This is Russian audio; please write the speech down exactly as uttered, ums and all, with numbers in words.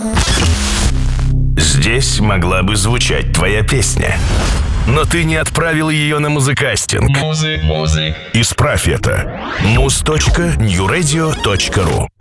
Здесь могла бы звучать твоя песня, но ты не отправил ее на музыкастинг. Music, music. Исправь это. муз точка нью радио точка ру